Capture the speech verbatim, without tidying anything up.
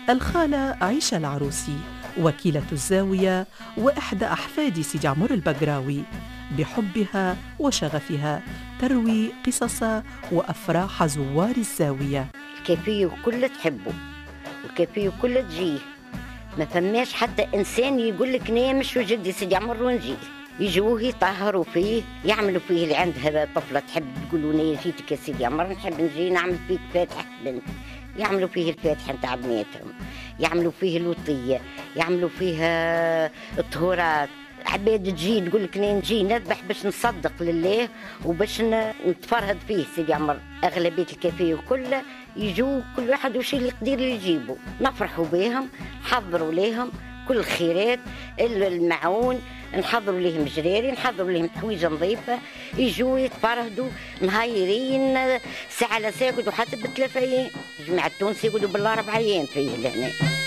الخالة عيشة العروسي وكيلة الزاوية وإحدى أحفاد سيدي عمر البقراوي، بحبها وشغفها تروي قصص وأفراح زوار الزاوية. الكافيه كله تحبه والكافيه كله تجيه، ما فماش حتى إنسان يقول لك نامش وجدي سيدي عمر ونجي. يجوه يطهروا فيه، يعملوا فيه اللي عندها طفلة تحب تقولوا لي جيتك يا سيدي عمر نحب نجي نعمل فيك فاتحة بنت، يعملوا فيه الفاتحة نتاع بناتهم، يعملوا فيه الوطية، يعملوا فيها الطهورات. عباد تجي تقول لك نجي نذبح باش نصدق لله وباش نتفرهد فيه سيدي عمر. أغلبية الكافيه كله يجوا كل واحد وش اللي يقدر يجيبه، نفرحوا بهم، نحضروا لهم كل الخيرات، المعون نحضروا لهم جراري، نحضروا لهم حويجه نظيفه، يجوا يتفرهدوا نهايرين ساعه لا ساعه، وحتى بالثلاث ايام. جماعه تونس يقعدوا بالاربع ايام فيه لهنا.